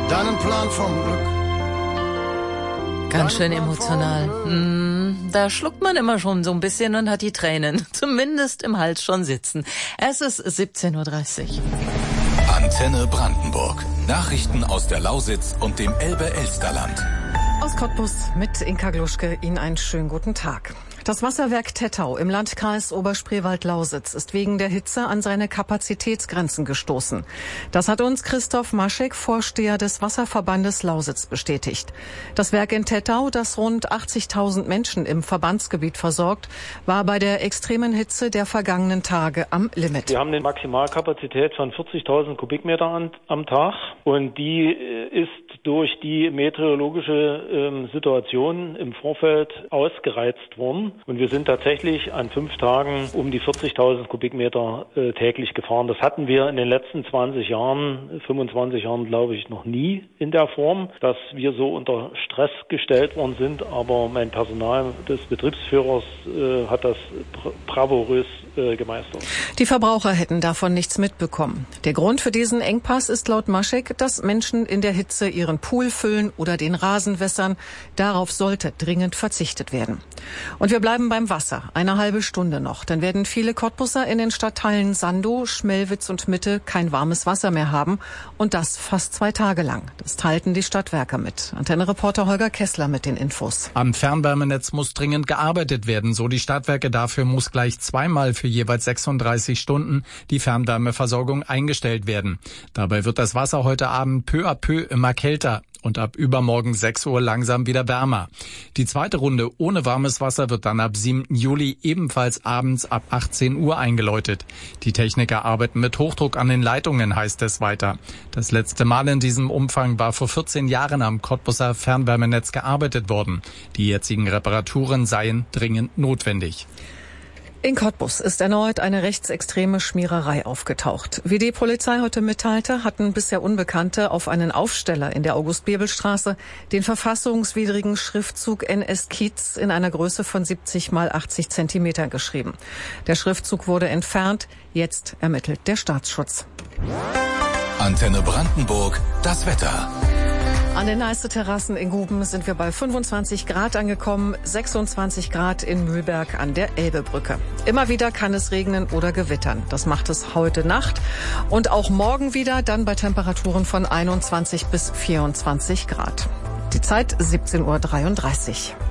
deinen Plan vom Glück. Ganz schön emotional. Da schluckt man immer schon so ein bisschen und hat die Tränen, zumindest im Hals, schon sitzen. Es ist 17:30 Uhr. Antenne Brandenburg. Nachrichten aus der Lausitz und dem Elbe-Elsterland. Aus Cottbus mit Inka Gluschke, Ihnen einen schönen guten Tag. Das Wasserwerk Tettau im Landkreis Oberspreewald-Lausitz ist wegen der Hitze an seine Kapazitätsgrenzen gestoßen. Das hat uns Christoph Maschek, Vorsteher des Wasserverbandes Lausitz, bestätigt. Das Werk in Tettau, das rund 80.000 Menschen im Verbandsgebiet versorgt, war bei der extremen Hitze der vergangenen Tage am Limit. Wir haben eine Maximalkapazität von 40.000 Kubikmeter am Tag und die ist durch die meteorologische Situation im Vorfeld ausgereizt worden. Und wir sind tatsächlich an 5 Tagen um die 40.000 Kubikmeter täglich gefahren. Das hatten wir in den letzten 25 Jahren, glaube ich, noch nie in der Form, dass wir so unter Stress gestellt worden sind. Aber mein Personal des Betriebsführers hat das bravourös gemeistert. Die Verbraucher hätten davon nichts mitbekommen. Der Grund für diesen Engpass ist laut Maschek, dass Menschen in der Hitze ihren Pool füllen oder den Rasen wässern. Darauf sollte dringend verzichtet werden. Und wir bleiben beim Wasser. Eine halbe Stunde noch. Dann werden viele Cottbusser in den Stadtteilen Sandow, Schmelwitz und Mitte kein warmes Wasser mehr haben. Und das fast 2 Tage lang. Das teilten die Stadtwerke mit. Antenne-Reporter Holger Kessler mit den Infos. Am Fernwärmenetz muss dringend gearbeitet werden, so die Stadtwerke. Dafür muss gleich zweimal für jeweils 36 Stunden die Fernwärmeversorgung eingestellt werden. Dabei wird das Wasser heute Abend peu à peu immer kälter und ab übermorgen 6 Uhr langsam wieder wärmer. Die zweite Runde ohne warmes Wasser wird dann ab 7. Juli ebenfalls abends ab 18 Uhr eingeläutet. Die Techniker arbeiten mit Hochdruck an den Leitungen, heißt es weiter. Das letzte Mal in diesem Umfang war vor 14 Jahren am Cottbusser Fernwärmenetz gearbeitet worden. Die jetzigen Reparaturen seien dringend notwendig. In Cottbus ist erneut eine rechtsextreme Schmiererei aufgetaucht. Wie die Polizei heute mitteilte, hatten bisher Unbekannte auf einen Aufsteller in der August-Bebel-Straße den verfassungswidrigen Schriftzug NS Kiez in einer Größe von 70 mal 80 Zentimetern geschrieben. Der Schriftzug wurde entfernt. Jetzt ermittelt der Staatsschutz. Antenne Brandenburg, das Wetter. An den Neiße-Terrassen in Guben sind wir bei 25 Grad angekommen, 26 Grad in Mühlberg an der Elbebrücke. Immer wieder kann es regnen oder gewittern. Das macht es heute Nacht und auch morgen wieder, dann bei Temperaturen von 21 bis 24 Grad. Die Zeit 17:33 Uhr.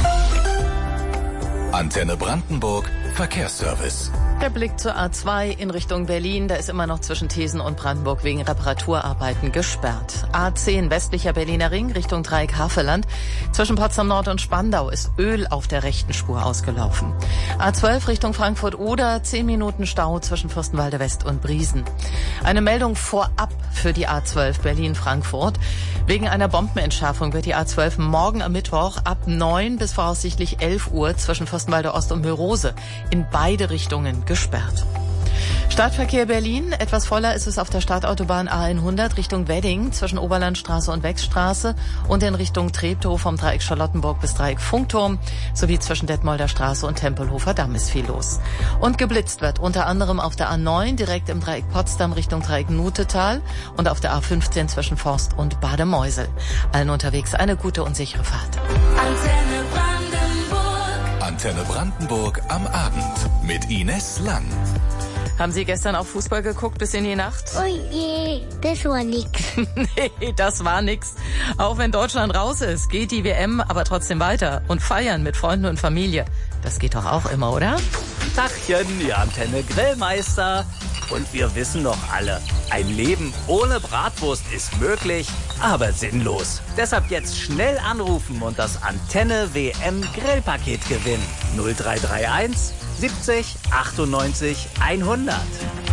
Antenne Brandenburg, Verkehrsservice. Der Blick zur A2 in Richtung Berlin, da ist immer noch zwischen Thesen und Brandenburg wegen Reparaturarbeiten gesperrt. A10 westlicher Berliner Ring Richtung Dreieck Havelland. Zwischen Potsdam Nord und Spandau ist Öl auf der rechten Spur ausgelaufen. A12 Richtung Frankfurt-Oder, 10 Minuten Stau zwischen Fürstenwalde West und Briesen. Eine Meldung vorab für die A12 Berlin-Frankfurt. Wegen einer Bombenentschärfung wird die A12 morgen am Mittwoch ab 9 bis voraussichtlich 11 Uhr zwischen Fürstenwalde Ost und Mörose in beide Richtungen gesperrt. Stadtverkehr Berlin. Etwas voller ist es auf der Stadtautobahn A100 Richtung Wedding zwischen Oberlandstraße und Wechstraße und in Richtung Treptow vom Dreieck Charlottenburg bis Dreieck Funkturm sowie zwischen Detmolder Straße und Tempelhofer Damm ist viel los. Und geblitzt wird unter anderem auf der A9 direkt im Dreieck Potsdam Richtung Dreieck Nutetal und auf der A15 zwischen Forst und Bademeusel. Allen unterwegs eine gute und sichere Fahrt. Antenne Brandenburg. Antenne Brandenburg am Abend mit Ines Lang. Haben Sie gestern auch Fußball geguckt bis in die Nacht? Oh je, das war nix. Nee, das war nix. Auch wenn Deutschland raus ist, geht die WM aber trotzdem weiter. Und feiern mit Freunden und Familie. Das geht doch auch immer, oder? Tachchen, die Antenne Grillmeister. Und wir wissen doch alle, ein Leben ohne Bratwurst ist möglich, aber sinnlos. Deshalb jetzt schnell anrufen und das Antenne WM Grillpaket gewinnen. 0331 70 98 100.